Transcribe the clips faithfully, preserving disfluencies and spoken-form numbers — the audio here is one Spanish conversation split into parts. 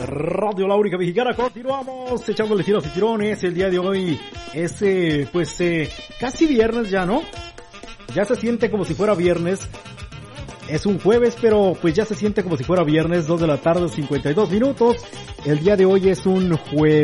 Radio La Única Mexicana, continuamos echándole tiros y tirones. El día de hoy es eh, pues eh, casi viernes ya, ¿no? Ya se siente como si fuera viernes. Es un jueves, pero pues ya se siente como si fuera viernes, dos de la tarde, cincuenta y dos minutos. El día de hoy es un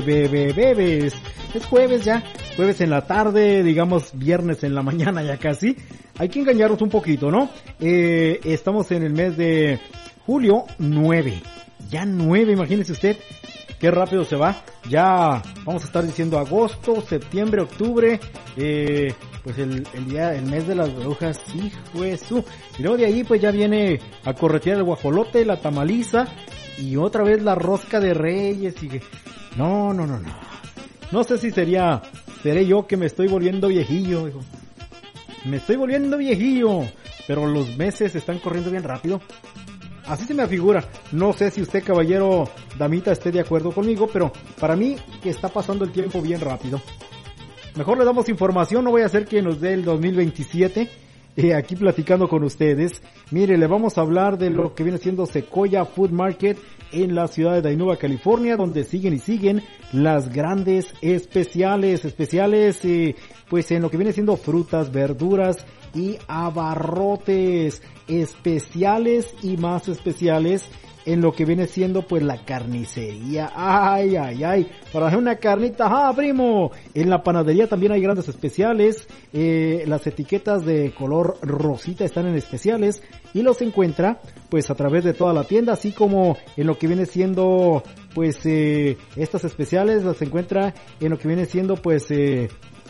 jueves. Es jueves ya, jueves en la tarde, digamos viernes en la mañana ya casi. Hay que engañarnos un poquito, ¿no? Eh, estamos en el mes de julio, nueve. Ya nueve, imagínese usted. Qué rápido se va. Ya vamos a estar diciendo agosto, septiembre, octubre. Eh, pues el, el día, el mes de las brujas, hijo de su. Y luego de ahí pues ya viene a corretear el guajolote, la tamaliza y otra vez la rosca de reyes. Y no, no, no, no. No sé si sería, seré yo que me estoy volviendo viejillo, hijo. Me estoy volviendo viejillo, pero los meses están corriendo bien rápido. Así se me afigura. No sé si usted, caballero, damita, esté de acuerdo conmigo, pero para mí que está pasando el tiempo bien rápido. Mejor le damos información, no voy a hacer que nos dé el dos mil veintisiete, eh, aquí platicando con ustedes. Mire, le vamos a hablar de lo que viene siendo Sequoia Food Market en la ciudad de Dinuba, California, donde siguen y siguen las grandes especiales, especiales, eh, pues en lo que viene siendo frutas, verduras y abarrotes, especiales y más especiales en lo que viene siendo pues la carnicería. Ay, ay, ay, para hacer una carnita, ¡ah, primo! En la panadería también hay grandes especiales, eh, las etiquetas de color rosita están en especiales y los encuentra pues a través de toda la tienda, así como en lo que viene siendo pues eh, estas especiales las encuentra en lo que viene siendo pues eh,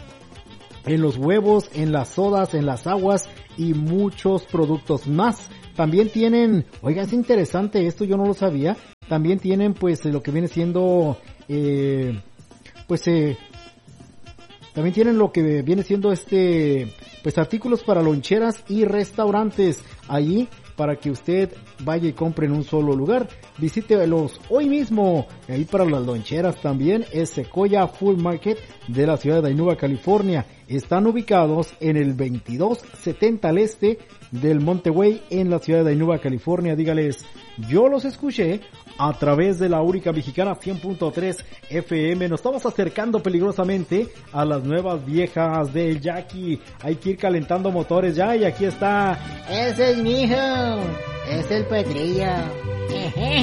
en los huevos, en las sodas, en las aguas y muchos productos más. También tienen, oiga, es interesante esto, yo no lo sabía, también tienen pues lo que viene siendo, eh, pues eh, también tienen lo que viene siendo este, pues artículos para loncheras y restaurantes allí para que usted vaya y compre en un solo lugar. Visítelos hoy mismo. Ahí para las loncheras también es Sequoia Food Market de la ciudad de Dinuba, California. Están ubicados en el veintidós setenta al este del Monte Way en la ciudad de Dinuba, California. Dígales, yo los escuché a través de la Única Mexicana cien punto tres F M. Nos estamos acercando peligrosamente a las nuevas viejas del Jackie. Hay que ir calentando motores ya y aquí está. Ese es mi hijo, es el Petrillo.